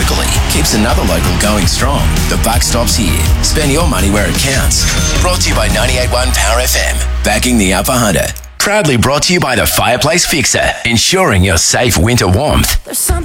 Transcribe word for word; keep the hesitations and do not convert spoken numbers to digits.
locally keeps another local going strong. The buck stops here. Spend your money where it counts. Brought to you by ninety-eight point one Power F M. Backing the Upper Hunter. Proudly brought to you by the Fireplace Fixer, ensuring your safe winter warmth.